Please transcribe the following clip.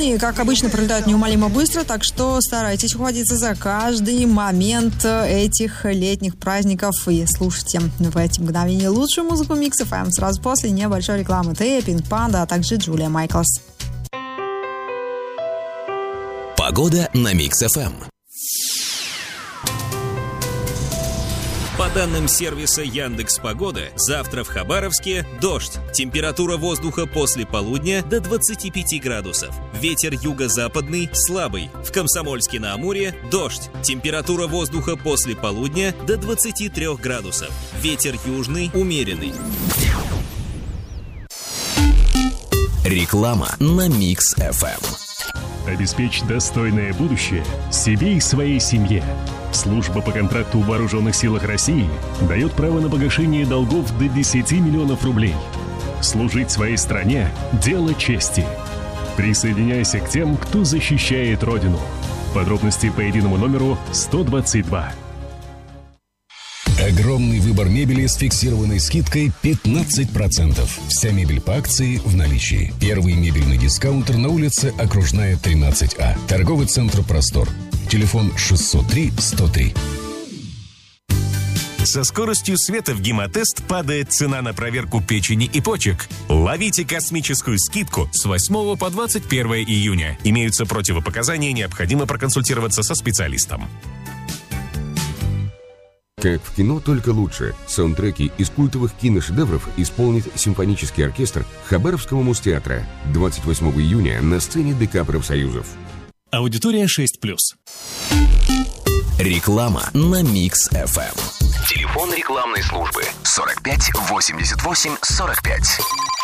Дни, как обычно, пролетают неумолимо быстро, так что старайтесь ухватиться за каждый момент этих летних праздников и слушайте в эти мгновения лучшую музыку Mix FM сразу после небольшой рекламы. Тея, Пинк Панда, а также Джулия Майклс. Погода на Mix FM. По данным сервиса Яндекс.Погода, завтра в Хабаровске дождь. Температура воздуха после полудня до 25 градусов. Ветер юго-западный слабый. В Комсомольске-на-Амуре дождь. Температура воздуха после полудня до 23 градусов. Ветер южный умеренный. Реклама на Mix FM. Обеспечь достойное будущее себе и своей семье. Служба по контракту в Вооруженных силах России дает право на погашение долгов до 10 миллионов рублей. Служить своей стране – дело чести. Присоединяйся к тем, кто защищает Родину. Подробности по единому номеру 122. Огромный выбор мебели с фиксированной скидкой 15%. Вся мебель по акции в наличии. Первый мебельный дискаунтер на улице Окружная, 13А. Торговый центр «Простор». Телефон 603-103. Со скоростью света в Гемотест падает цена на проверку печени и почек. Ловите космическую скидку с 8 по 21 июня. Имеются противопоказания, необходимо проконсультироваться со специалистом. Как в кино, только лучше. Саундтреки из культовых киношедевров исполнит симфонический оркестр Хабаровского муз-театра 28 июня на сцене ДК профсоюзов. Аудитория 6+. Реклама на Mix FM. Телефон рекламной службы 45 88 45.